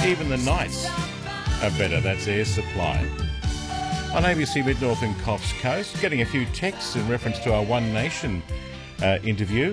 Even the nights are better. That's Air Supply. On ABC Mid-North and Coffs Coast, getting a few texts in reference to our One Nation interview.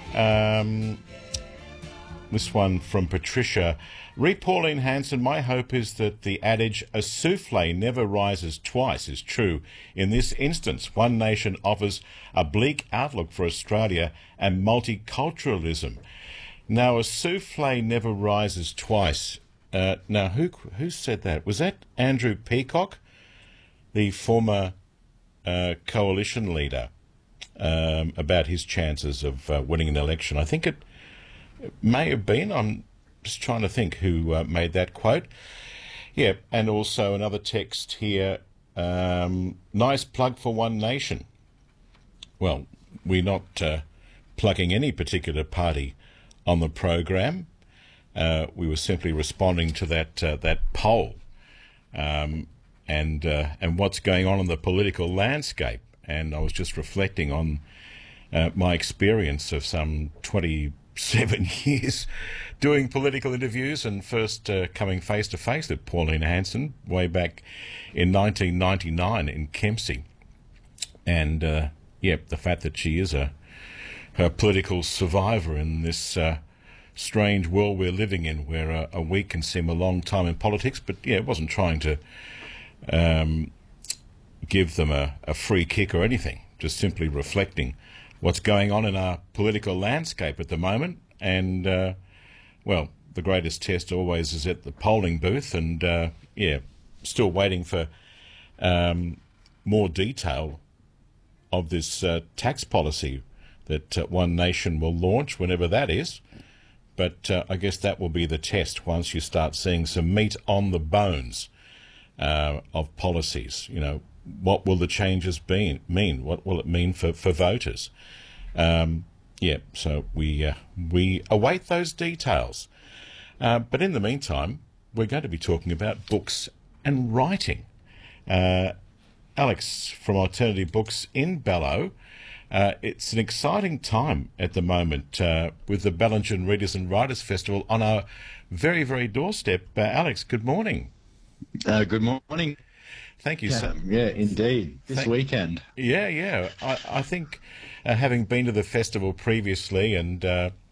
This one from Patricia. Read Pauline Hanson, my hope is that the adage, a souffle never rises twice, is true. In this instance, One Nation offers a bleak outlook for Australia and multiculturalism. Now, a souffle never rises twice. Now, who said that? Was that Andrew Peacock, the former coalition leader, about his chances of winning an election? I think it may have been. I'm just trying to think who made that quote. Yeah, and also another text here. Nice plug for One Nation. Well, we're not plugging any particular party on the program. We were simply responding to that poll and what's going on in the political landscape. And I was just reflecting on my experience of some 27 years doing political interviews, and first coming face to face with Pauline Hanson way back in 1999 in Kempsey. And the fact that she is a political survivor in this strange world we're living in, where a week can seem a long time in politics. But it wasn't trying to give them a free kick or anything, just simply reflecting what's going on in our political landscape at the moment. And the greatest test always is at the polling booth, and still waiting for more detail of this tax policy that One Nation will launch, whenever that is. But I guess that will be the test once you start seeing some meat on the bones of policies. What will the changes mean? What will it mean for voters? So we await those details. But in the meantime, we're going to be talking about books and writing. Alex from Alternative Books in Bello. It's an exciting time at the moment with the Bellingen Readers and Writers Festival on our very, very doorstep. Alex, good morning. Good morning. Thank you, sir. Yeah, indeed. This weekend. Yeah. I think having been to the festival previously, and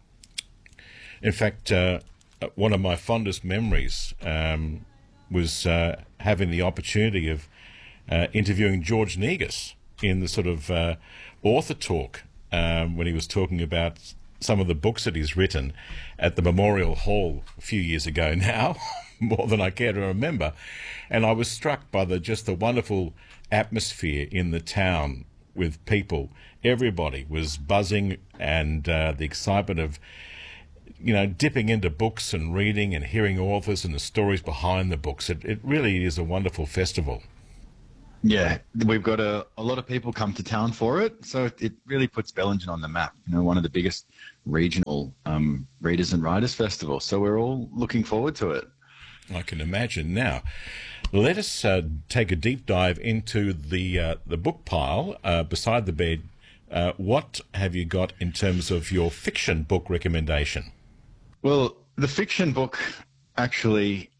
in fact, one of my fondest memories was having the opportunity of interviewing George Negus in the sort of author talk when he was talking about some of the books that he's written at the Memorial Hall a few years ago now, more than I care to remember. And I was struck by the wonderful atmosphere in the town with people. Everybody was buzzing, and the excitement of, dipping into books and reading and hearing authors and the stories behind the books. It really is a wonderful festival. Yeah, we've got a lot of people come to town for it, so it really puts Bellingen on the map. One of the biggest regional readers and writers festivals. So we're all looking forward to it. I can imagine. Now, let us take a deep dive into the book pile beside the bed. What have you got in terms of your fiction book recommendation? Well, the fiction book actually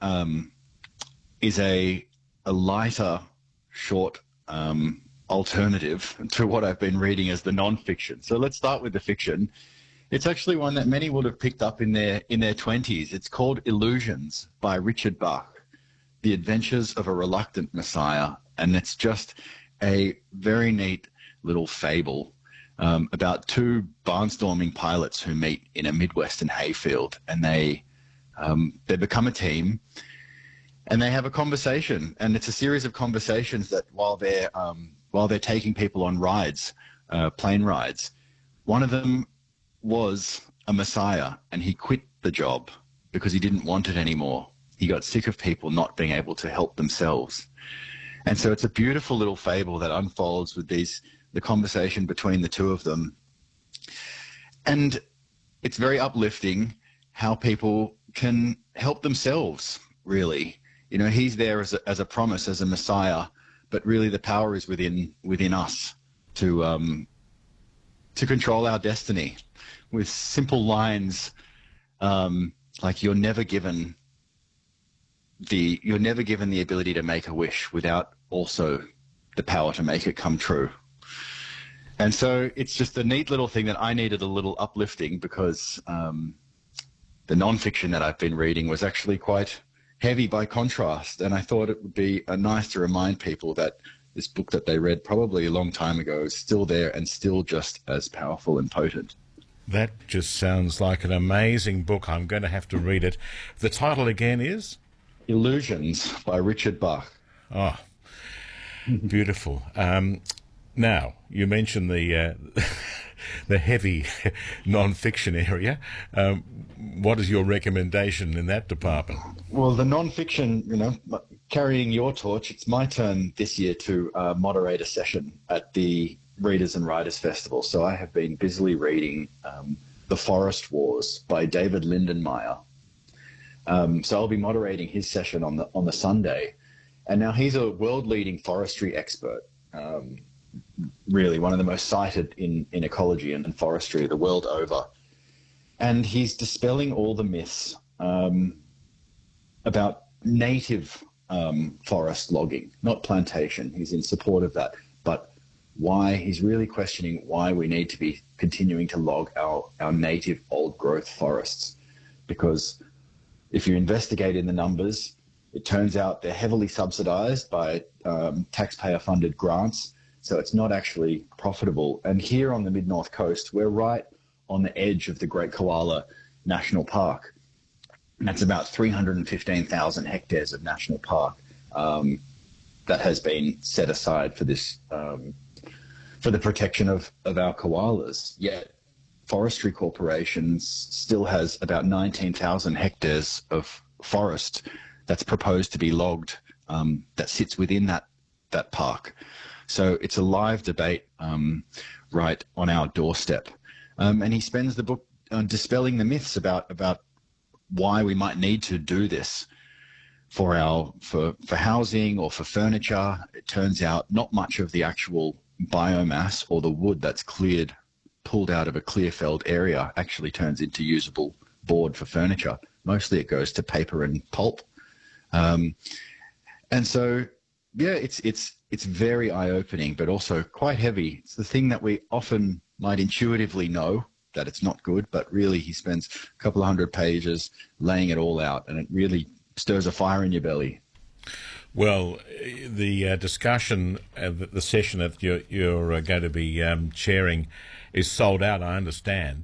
is a lighter, short alternative to what I've been reading as the non-fiction. So let's start with the fiction. It's actually one that many would have picked up in their 20s. It's called Illusions by Richard Bach, The Adventures of a Reluctant Messiah. And it's just a very neat little fable about two barnstorming pilots who meet in a Midwestern hayfield, and they become a team, and they have a conversation. And it's a series of conversations that while they're taking people on rides, plane rides, one of them was a messiah, and he quit the job because he didn't want it anymore. He got sick of people not being able to help themselves. And so it's a beautiful little fable that unfolds with the conversation between the two of them. And it's very uplifting how people can help themselves, really. He's there as a promise, as a messiah, but really the power is within us to control our destiny, with simple lines like, you're never given you're never given the ability to make a wish without also the power to make it come true. And so it's just a neat little thing that I needed a little uplifting, because the nonfiction that I've been reading was actually quite heavy by contrast. And I thought it would be nice to remind people that this book that they read probably a long time ago is still there and still just as powerful and potent. That just sounds like an amazing book. I'm going to have to read it. The title again is? Illusions by Richard Bach. Oh, beautiful. Now, you mentioned the the heavy non-fiction area. What is your recommendation in that department? Well, the non-fiction, carrying your torch, it's my turn this year to moderate a session at the Readers and Writers Festival. So I have been busily reading The Forest Wars by David Lindenmayer. So I'll be moderating his session on the Sunday. And now he's a world-leading forestry expert. Really one of the most cited in ecology and forestry the world over. And he's dispelling all the myths about native forest logging, not plantation. He's in support of that. But why he's really questioning why we need to be continuing to log our native old growth forests. Because if you investigate in the numbers, it turns out they're heavily subsidized by taxpayer-funded grants. So it's not actually profitable. And here on the Mid-North Coast, we're right on the edge of the Great Koala National Park. And that's about 315,000 hectares of national park that has been set aside for this, for the protection of our koalas. Yet Forestry Corporation still has about 19,000 hectares of forest that's proposed to be logged that sits within that park. So it's a live debate right on our doorstep. And he spends the book dispelling the myths about why we might need to do this for housing or for furniture. It turns out not much of the actual biomass or the wood that's pulled out of a clear-felled area actually turns into usable board for furniture. Mostly it goes to paper and pulp. And so, yeah, it's very eye-opening, but also quite heavy. It's the thing that we often might intuitively know that it's not good, but really he spends a couple of 100 pages laying it all out, and it really stirs a fire in your belly. Well, the discussion, the session that you're going to be chairing is sold out, I understand.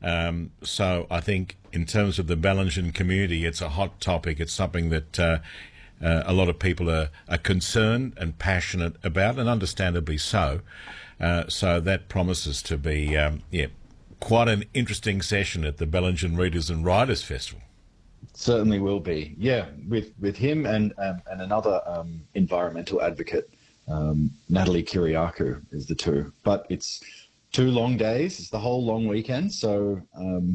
So I think in terms of the Bellingen community, it's a hot topic. It's something that a lot of people are concerned and passionate about, and understandably so. So that promises to be quite an interesting session at the Bellingen Readers and Writers Festival. Certainly will be. Yeah, with him and another environmental advocate, Natalie Kiriakou is the two. But it's 2 long days. It's the whole long weekend. So